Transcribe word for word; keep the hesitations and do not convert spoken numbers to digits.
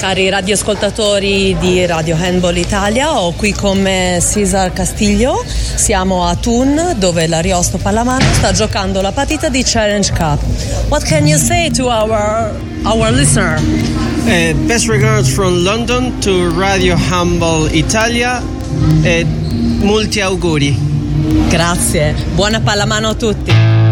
cari radioascoltatori di Radio Handball Italia, ho qui con me Cesar Castillo. Siamo a Thun, dove l'Ariosto Pallamano sta giocando la partita di Challenge Cup. What can you say to our our listener? Uh, best regards from London to Radio Handball Italia e molti auguri. Grazie, buona pallamano a tutti.